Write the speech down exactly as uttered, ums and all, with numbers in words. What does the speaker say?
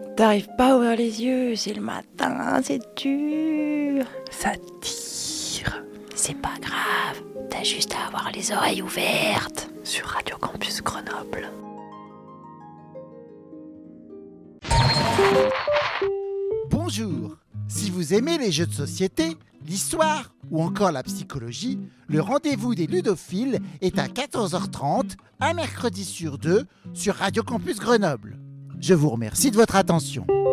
T'arrives pas à ouvrir les yeux, c'est le matin, c'est dur. Ça tire. C'est pas grave, t'as juste à avoir les oreilles ouvertes. Sur Radio Campus Grenoble. Bonjour. Si vous aimez les jeux de société, l'histoire ou encore la psychologie, le rendez-vous des ludophiles est à quatorze heures trente, un mercredi sur deux, sur Radio Campus Grenoble. Je vous remercie de votre attention.